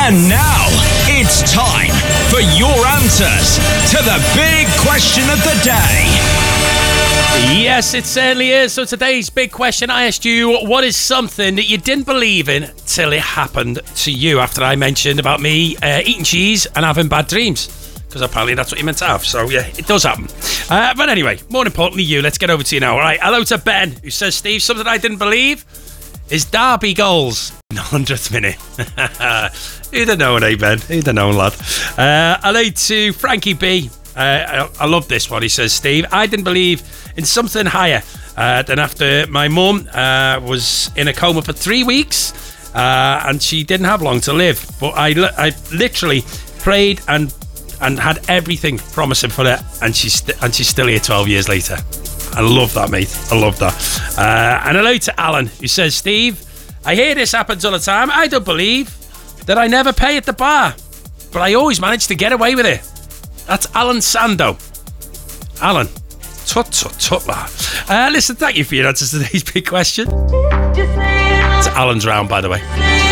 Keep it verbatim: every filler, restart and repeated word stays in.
And now it's time for your answers to the big question of the day. Yes, it certainly is. So today's big question, I asked you, what is something that you didn't believe in till it happened to you? After I mentioned about me uh, eating cheese and having bad dreams. Because apparently that's what you meant to have. So yeah, it does happen. Uh, but anyway, more importantly you, let's get over to you now. All right, hello to Ben, who says, Steve, something I didn't believe is Derby goals in the hundredth minute. Who'd have known, eh, Ben? Who'd have known, lad? Uh, hello to Frankie B. Uh, I, I love this one. He says, Steve, I didn't believe in something higher uh, than after my mum uh, was in a coma for three weeks uh, and she didn't have long to live. But I, I literally prayed and and had everything promising for her, and she's st- and she's still here twelve years later. I love that, mate. I love that. Uh, and hello to Alan, who says, Steve, I hear this happens all the time. I don't believe that I never pay at the bar, but I always manage to get away with it. That's Alan Sando. Alan, tut tut tut, lad. Uh, listen, thank you for your answers to today's big question. It's Alan's round, by the way.